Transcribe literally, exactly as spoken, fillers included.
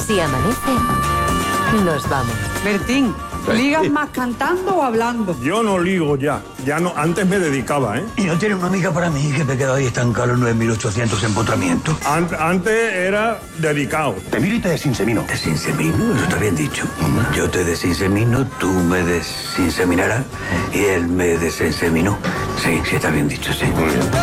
Si amanece, nos vamos. Bertín, ¿ligas más cantando o hablando? Yo no ligo ya. Ya no, antes me dedicaba, ¿eh? ¿Y no tiene una amiga para mí que me he quedado ahí estancado en nueve mil ochocientos empotramientos? Ant- antes era dedicado. Te miro y te desinsemino. ¿Desinsemino? Eso está bien dicho. Yo te desinsemino, tú me desinseminarás y él me desinseminó. Sí, sí está bien dicho, sí.